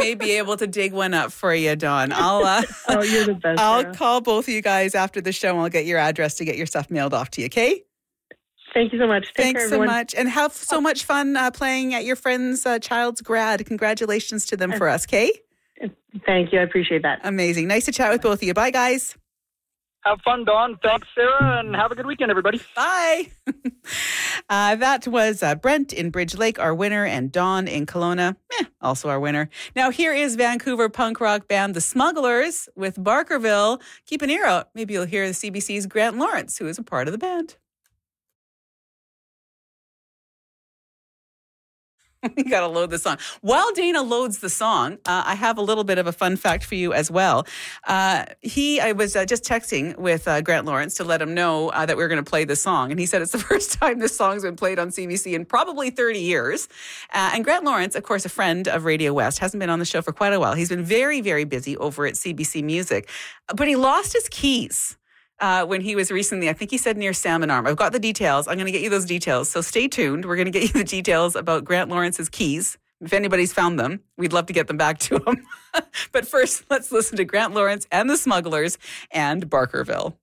may be able to dig one up for you, Dawn. Oh, you're the best. I'll Sarah. call both of you guys after the show and I'll get your address to get your stuff mailed off to you, okay? Thank you so much. Take Thanks care, so everyone. much. And have so much fun playing at your friend's child's grad. Congratulations to them for us, okay? Thank you. I appreciate that. Amazing. Nice to chat with both of you. Bye, guys. Have fun, Dawn. Thanks, Sarah, and have a good weekend, everybody. Bye. That was Brent in Bridge Lake, our winner, and Dawn in Kelowna, also our winner. Now, here is Vancouver punk rock band The Smugglers with Barkerville. Keep an ear out. Maybe you'll hear the CBC's Grant Lawrence, who is a part of the band. You got to load the song. While Dana loads the song, I have a little bit of a fun fact for you as well. I was just texting with Grant Lawrence to let him know that we were going to play this song. And he said it's the first time this song's been played on CBC in probably 30 years. And Grant Lawrence, of course, a friend of Radio West, hasn't been on the show for quite a while. He's been very, very busy over at CBC Music. But he lost his keys. When he was recently, I think he said near Salmon Arm. I've got the details. I'm going to get you those details. So stay tuned. We're going to get you the details about Grant Lawrence's keys. If anybody's found them, we'd love to get them back to him. But first, let's listen to Grant Lawrence and The Smugglers and Barkerville.